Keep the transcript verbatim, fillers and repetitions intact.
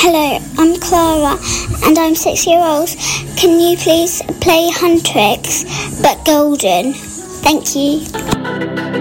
Hello, I'm Clara and I'm six years old. Can you please play Huntrix but Golden? Thank you.